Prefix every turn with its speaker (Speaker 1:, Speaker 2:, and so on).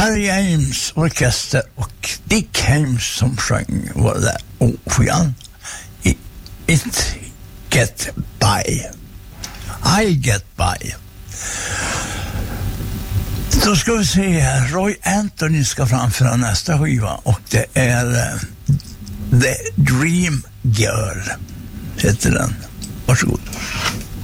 Speaker 1: Harry Ames orkester och Dick Haymes som sjöng var det skivan It Get By. I Get By. Då ska vi se här. Roy Anthony ska framföra nästa skiva och det är The Dream Girl heter den. Varsågod.